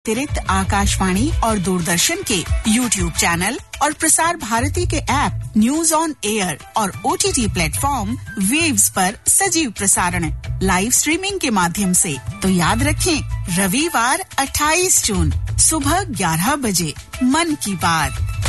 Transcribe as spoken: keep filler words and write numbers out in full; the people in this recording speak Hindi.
अतिरिक्त आकाशवाणी और दूरदर्शन के यूट्यूब चैनल और प्रसार भारती के ऐप न्यूज ऑन एयर और ओटीटी प्लेटफॉर्म वेव्स पर सजीव प्रसारण लाइव स्ट्रीमिंग के माध्यम से। तो याद रखें, रविवार अट्ठाईस जून सुबह ग्यारह बजे मन की बात।